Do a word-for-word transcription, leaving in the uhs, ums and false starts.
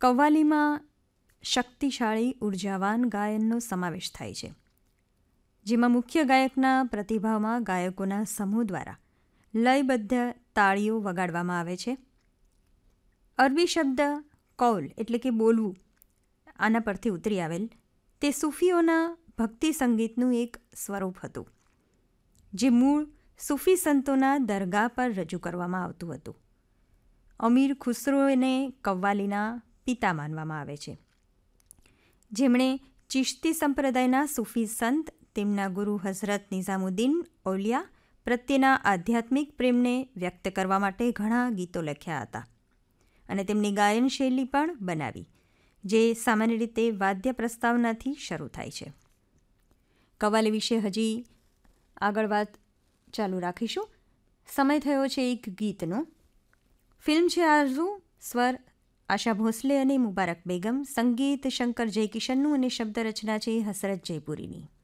કવ્વાલીમાં શક્તિશાળી ઉર્જાવાન ગાયનનો સમાવેશ થાય છે, જેમાં મુખ્ય ગાયકના પ્રતિભાવમાં ગાયકોના સમૂહ દ્વારા લયબદ્ધ તાળીઓ વગાડવામાં આવે છે. અરબી શબ્દ કૌલ એટલે કે બોલવું, આના પરથી ઉતરી આવેલ, તે સૂફીઓના ભક્તિ સંગીતનું એક સ્વરૂપ હતું, જે મૂળ સૂફી સંતોના દરગાહ પર રજૂ કરવામાં આવતું હતું. અમીર ખુસરોને કવ્વાલીના પિતા માનવામાં આવે છે, જેમણે ચિશ્તી સંપ્રદાયના સૂફી સંત તેમના ગુરુ હઝરત નિઝામુદ્દીન ઔલિયા પ્રત્યેના આધ્યાત્મિક પ્રેમને વ્યક્ત કરવા માટે ઘણા ગીતો લખ્યા હતા અને તેમની ગાયન શૈલી પણ બનાવી, જે સામાન્ય રીતે વાદ્ય પ્રસ્તાવનાથી શરૂ થાય છે. કવ્વાલી વિશે હજી આગળ વાત ચાલુ રાખીશું. સમય થયો છે એક ગીતનો. ફિલ્મ છે આરઝુ, સ્વર આશા ભોસલે અને મુબારક બેગમ, સંગીત શંકર જયકિશનનું અને શબ્દ રચના છે હસરત જયપુરીની.